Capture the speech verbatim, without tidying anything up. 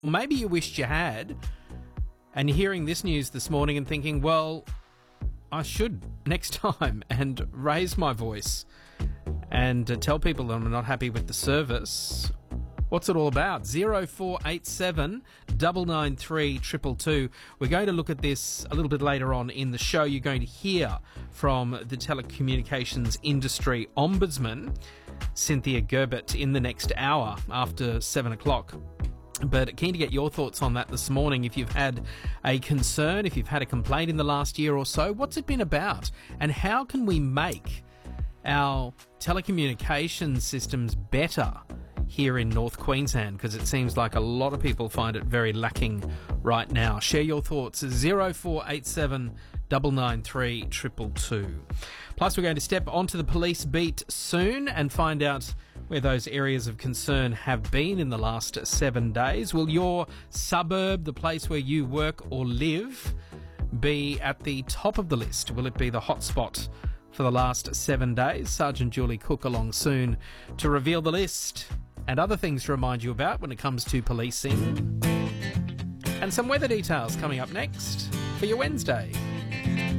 Maybe you wished you had, and you're hearing this news this morning and thinking, well, I should next time and raise my voice and uh, tell people that I'm not happy with the service. What's it all about? zero four eight seven, nine nine three, two two two. We're going to look at this a little bit later on in the show. You're going to hear from the telecommunications industry ombudsman, Cynthia Gerbert, in the next hour after seven o'clock. But keen to get your thoughts on that this morning. If you've had a concern, if you've had a complaint in the last year or so, what's it been about? And how can we make our telecommunications systems better here in North Queensland? Because it seems like a lot of people find it very lacking right now. Share your thoughts. zero four eight seven, nine nine three, two two two. Plus, we're going to step onto the police beat soon and find out where those areas of concern have been in the last seven days. Will your suburb, the place where you work or live, be at the top of the list? Will it be the hotspot for the last seven days? Sergeant Julie Cook along soon to reveal the list and other things to remind you about when it comes to policing. And some weather details coming up next for your Wednesday.